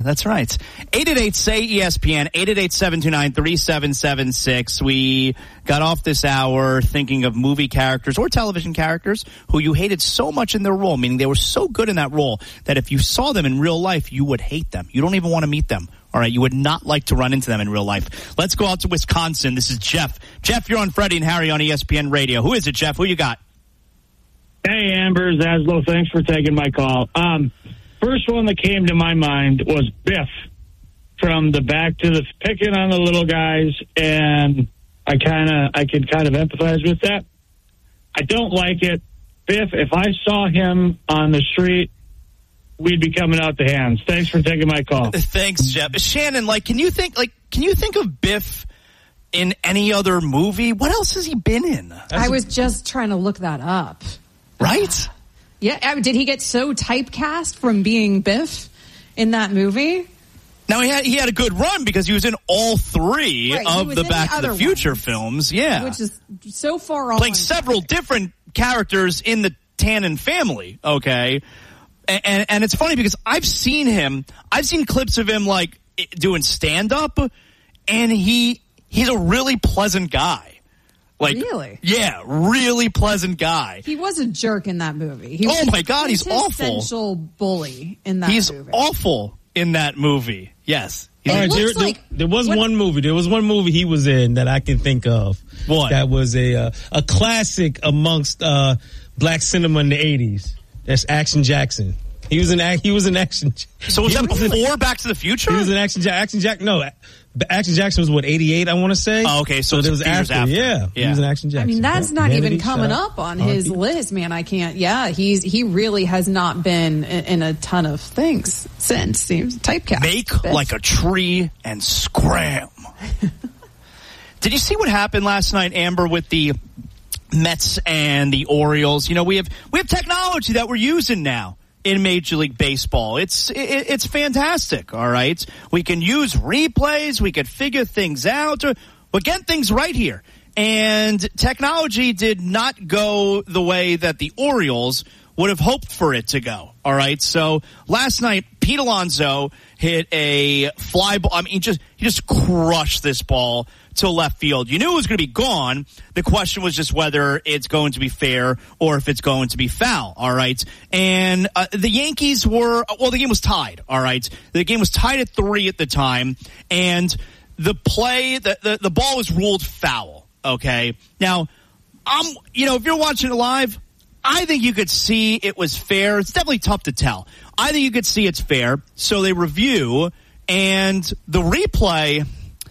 that's right. 888-SAY-ESPN, 888-729-3776. We got off this hour thinking of movie characters or television characters who you hated so much in their role, meaning they were so good in that role that if you saw them in real life, you would hate them. You don't even want to meet them. All right, you would not like to run into them in real life. Let's go out to Wisconsin. This is Jeff. Jeff, you're on Freddie and Harry on ESPN Radio. Who is it, Jeff? Who you got? Hey, Amber, Zaslow, thanks for taking my call. First one that came to my mind was Biff from the Back to the picking on the little guys, and I could kind of empathize with that. I don't like it. Biff, if I saw him on the street, we'd be coming out the hands. Thanks for taking my call. Thanks, Jeff. Shannon, can you think of Biff in any other movie? What else has he been in? I was just trying to look that up. Right? Yeah. Did he get so typecast from being Biff in that movie? Now, he had a good run because he was in all three of the Back to the Future films. Yeah. Which is so far off. Playing several different characters in the Tannen family, okay? And it's funny because I've seen clips of him, doing stand-up, and he's a really pleasant guy. Really? Yeah, really pleasant guy. He was a jerk in that movie. My God, he's awful. Essential bully in that movie. He's awful in that movie. Yes. All right, there was one movie. There was one movie he was in that I can think of. What? That was a classic amongst black cinema in the 80s. That's Action Jackson. He was in Action. So was that before Back to the Future? He was in Action Jackson. No, Action Jackson was 88, I want to say. Oh, okay. So it was after. Yeah. He was in Action Jackson. I mean, that's not even coming up on his list, man. I can't. Yeah, he really has not been in a ton of things since. Seems typecast. Make like a tree and scram. Did you see what happened last night, Amber, with the Mets and the Orioles? You know, we have technology that we're using now in Major League Baseball. It's fantastic, all right? We can use replays. We can figure things out. We're getting things right here. And technology did not go the way that the Orioles would have hoped for it to go, all right? So last night, Pete Alonso hit a fly ball. I mean, he just crushed this ball to left field. You knew it was going to be gone. The question was just whether it's going to be fair or if it's going to be foul, all right? And the Yankees the game was tied, all right? The game was tied at 3 at the time, and the ball was ruled foul, okay? Now, if you're watching it live, I think you could see it was fair. It's definitely tough to tell. I think you could see it's fair. So they review, and the replay,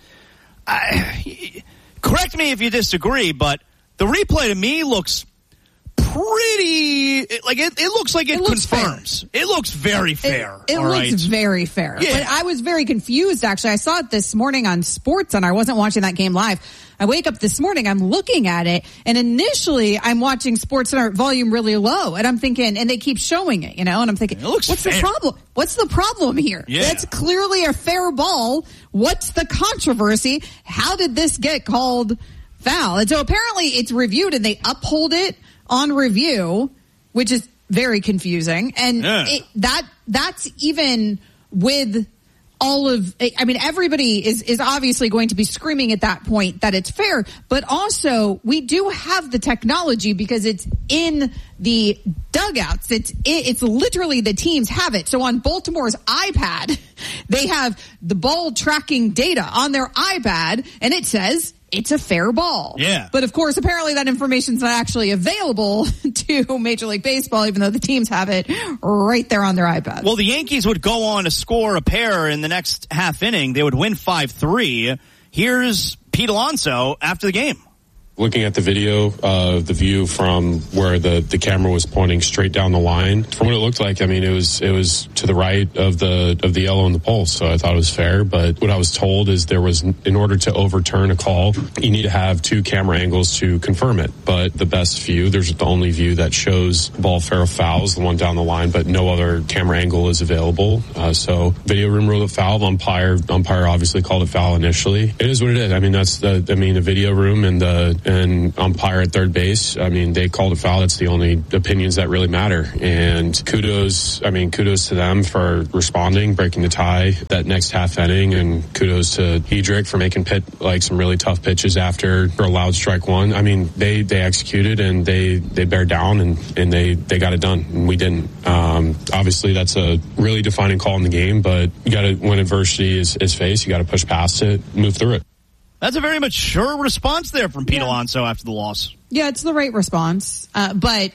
correct me if you disagree, but the replay to me looks pretty, it looks like it confirms. Fair. It looks very fair. It looks very fair. Yeah. But I was very confused, actually. I saw it this morning on SportsCenter. I wasn't watching that game live. I wake up this morning, I'm looking at it, and initially I'm watching SportsCenter volume really low, and I'm thinking, and they keep showing it, and I'm thinking, what's fair. The problem? What's the problem here? Yeah. That's clearly a fair ball. What's the controversy? How did this get called foul? And so apparently it's reviewed, and they uphold it on review, which is very confusing. And that's even with all of, everybody is obviously going to be screaming at that point that it's fair, but also we do have the technology because it's in the dugouts. It's literally the teams have it. So on Baltimore's iPad, they have the ball tracking data on their iPad, and it says it's a fair ball. Yeah. But of course, apparently that information's not actually available to Major League Baseball, even though the teams have it right there on their iPad. Well, the Yankees would go on to score a pair in the next half inning. They would win 5-3. Here's Pete Alonso after the game. Looking at the video, the view from where the camera was pointing straight down the line, from what it looked like, it was to the right of the yellow and the pulse. So I thought it was fair. But what I was told is in order to overturn a call, you need to have 2 camera angles to confirm it. But the best view, there's the only view that shows ball fair or foul is the one down the line, but no other camera angle is available. So video room ruled it foul. Umpire obviously called it foul initially. It is what it is. That's the video room and and umpire at third base. I mean, they called a foul. That's the only opinions that really matter. And kudos to them for responding, breaking the tie that next half inning, and kudos to Hedrick for making some really tough pitches after for a loud strike one. I mean, they executed and they bear down and they got it done, and we didn't. Obviously, that's a really defining call in the game, but you got to, when adversity is faced, you got to push past it, move through it. That's a very mature response there from Pete Alonso after the loss. Yeah, it's the right response, but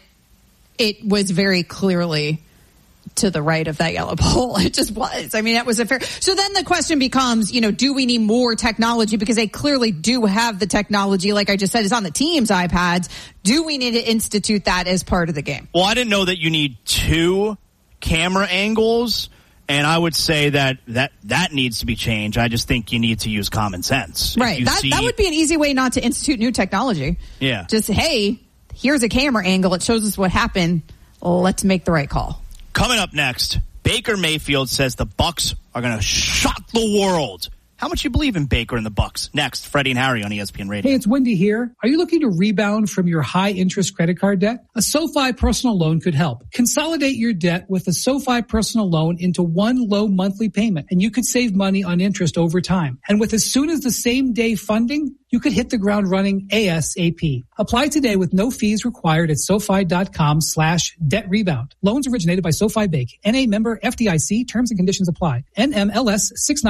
it was very clearly to the right of that yellow pole. It just was. I mean, that was a fair. So then the question becomes, do we need more technology? Because they clearly do have the technology. Like I just said, it's on the team's iPads. Do we need to institute that as part of the game? Well, I didn't know that you need 2 camera angles, and I would say that needs to be changed. I just think you need to use common sense. Right. That would be an easy way not to institute new technology. Yeah. Just, hey, here's a camera angle. It shows us what happened. Let's make the right call. Coming up next, Baker Mayfield says the Bucs are going to shock the world. How much you believe in Baker and the Bucs? Next, Freddie and Harry on ESPN Radio. Hey, it's Wendy here. Are you looking to rebound from your high-interest credit card debt? A SoFi personal loan could help. Consolidate your debt with a SoFi personal loan into one low monthly payment, and you could save money on interest over time. And with as soon as the same day funding, you could hit the ground running ASAP. Apply today with no fees required at SoFi.com/debt rebound. Loans originated by SoFi Bank. NA member FDIC. Terms and conditions apply. NMLS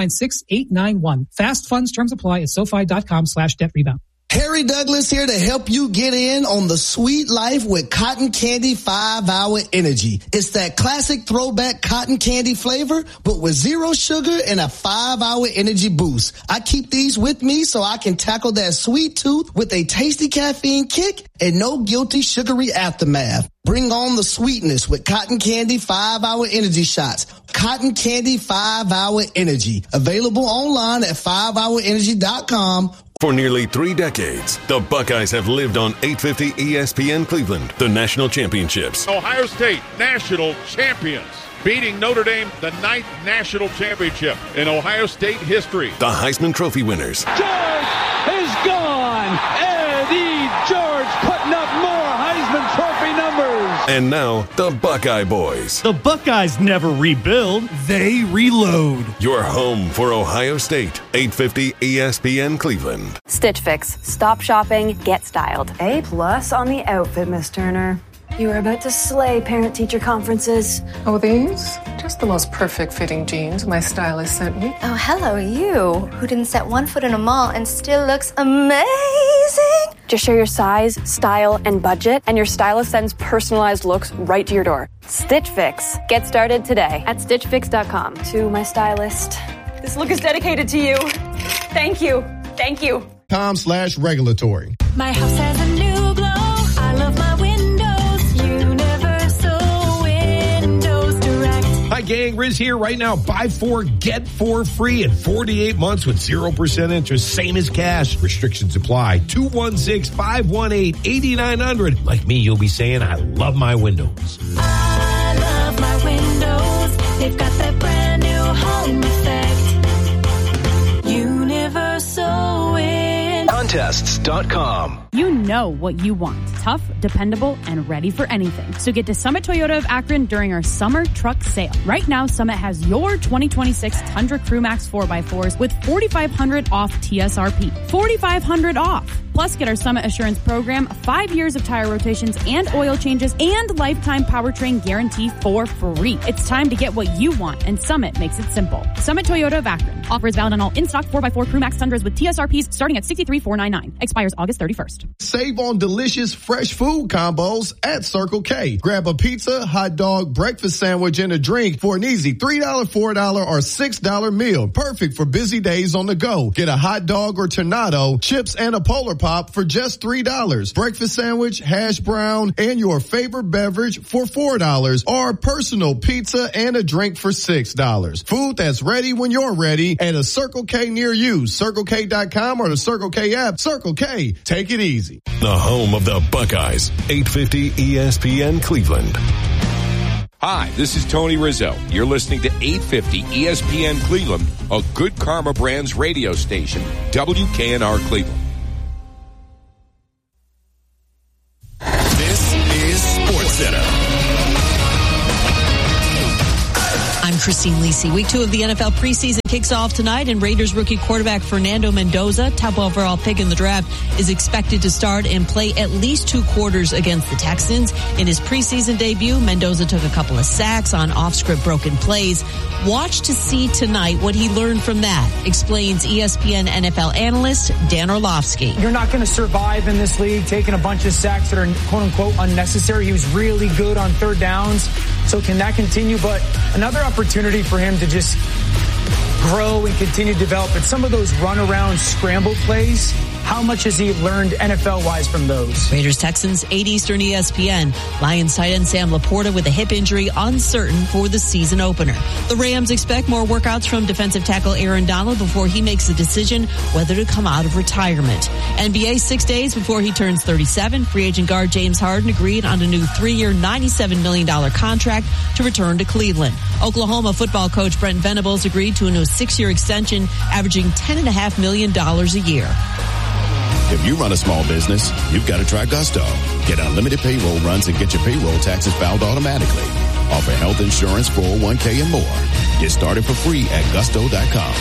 696891. Fast funds terms apply at SoFi.com/debt rebound. Harry Douglas here to help you get in on the sweet life with Cotton Candy 5-Hour Energy. It's that classic throwback cotton candy flavor, but with 0 sugar and a 5-hour energy boost. I keep these with me so I can tackle that sweet tooth with a tasty caffeine kick and no guilty sugary aftermath. Bring on the sweetness with Cotton Candy 5-Hour Energy Shots. Cotton Candy 5-Hour Energy. Available online at 5hourenergy.com. For nearly 3 decades, the Buckeyes have lived on 850 ESPN Cleveland, the national championships. Ohio State national champions, beating Notre Dame, the 9th national championship in Ohio State history. The Heisman Trophy winners. George is gone. Eddie George putting up more Heisman Trophy numbers. And now, the Buckeye Boys. The Buckeyes never rebuild, they reload. Your home for Ohio State, 850 ESPN Cleveland. Stitch Fix. Stop shopping, get styled. A+ on the outfit, Miss Turner. You are about to slay parent-teacher conferences. Oh, these? Just the most perfect fitting jeans my stylist sent me. Oh, hello, you, who didn't set one foot in a mall and still looks amazing. Just share your size, style, and budget, and your stylist sends personalized looks right to your door. Stitch Fix. Get started today at StitchFix.com. To my stylist, this look is dedicated to you. Thank you. Thank you. .com/regulatory. My house has a new glow. I love my windows. Universal Windows Direct. Hi, gang. Riz here. Right now, buy 4, get 4 free in 48 months with 0% interest, same as cash. Restrictions apply. 216-518-8900. Like me, you'll be saying, I love my windows. I love my windows. They've got that brand new home effect. Universal Windows. Contests.com. You know what you want. Tough, dependable, and ready for anything. So get to Summit Toyota of Akron during our summer truck sale. Right now, Summit has your 2026 Tundra Crew Max 4x4s with $4,500 off TSRP. $4,500 off. Plus, get our Summit Assurance Program, 5 years of tire rotations and oil changes, and lifetime powertrain guarantee for free. It's time to get what you want, and Summit makes it simple. Summit Toyota of Akron. Offer is valid on all in-stock 4x4 Crew Max Tundras with TSRPs starting at $63,499. Expires August 31st. Save on delicious fresh food combos at Circle K. Grab a pizza, hot dog, breakfast sandwich, and a drink for an easy $3, $4, or $6 meal. Perfect for busy days on the go. Get a hot dog or tornado, chips, and a Polar Pop for just $3. Breakfast sandwich, hash brown, and your favorite beverage for $4. Or personal pizza and a drink for $6. Food that's ready when you're ready at a Circle K near you. CircleK.com or the Circle K app. Circle K. Take it easy. The home of the Buckeyes, 850 ESPN Cleveland. Hi, this is Tony Rizzo. You're listening to 850 ESPN Cleveland, a Good Karma Brands radio station, WKNR Cleveland. Christine Lisi. Week 2 of the NFL preseason kicks off tonight, and Raiders rookie quarterback Fernando Mendoza, top overall pick in the draft, is expected to start and play at least 2 quarters against the Texans. In his preseason debut, Mendoza took a couple of sacks on off-script broken plays. Watch to see tonight what he learned from that, explains ESPN NFL analyst Dan Orlovsky. You're not going to survive in this league taking a bunch of sacks that are quote-unquote unnecessary. He was really good on third downs. So can that continue? But another opportunity for him to just grow and continue to develop. But some of those run-around scramble plays, how much has he learned NFL-wise from those? Raiders-Texans, 8 Eastern ESPN. Lions tight end Sam Laporta with a hip injury uncertain for the season opener. The Rams expect more workouts from defensive tackle Aaron Donald before he makes a decision whether to come out of retirement. NBA 6 days before he turns 37, free agent guard James Harden agreed on a new 3-year, $97 million contract to return to Cleveland. Oklahoma football coach Brent Venables agreed to a new 6-year extension, averaging $10.5 million a year. If you run a small business, you've got to try Gusto. Get unlimited payroll runs and get your payroll taxes filed automatically. Offer health insurance, 401k, and more. Get started for free at gusto.com.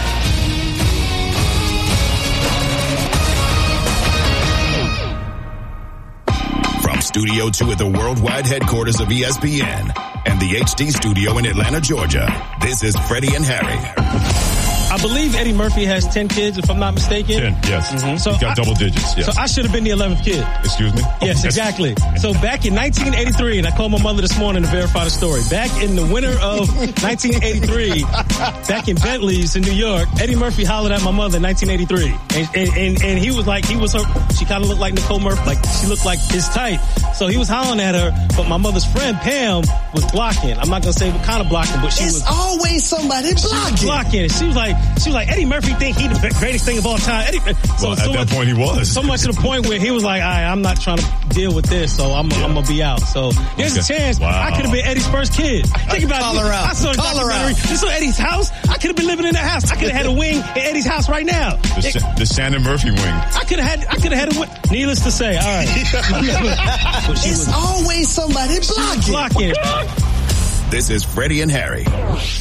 From Studio 2 at the worldwide headquarters of ESPN and the HD studio in Atlanta, Georgia, this is Freddie and Harry. I believe Eddie Murphy has 10 kids, if I'm not mistaken. 10, yes. Mm-hmm. So he's got double digits, yes. So I should have been the 11th kid. Excuse me? Yes, exactly. So back in 1983, and I called my mother this morning to verify the story. Back in the winter of 1983, back in Bentley's in New York, Eddie Murphy hollered at my mother in 1983. And he was like, she kind of looked like Nicole Murphy, like she looked like his type. So he was hollering at her, but my mother's friend Pam was blocking. I'm not going to say what kind of blocking, but she was. It's always somebody blocking. She was like, Eddie Murphy think he the greatest thing of all time. At that point he was. So much to the point where he was like, I'm not trying to deal with this, so I'm going to be out. So there's a chance I could have been Eddie's first kid. Think about it. I saw the documentary. You saw Eddie's house? I could have been living in that house. I could have had a wing in Eddie's house right now. The Shannon Murphy wing. I could have had a wing. Needless to say, all right. It's always somebody blocking. This is Freddie and Harry.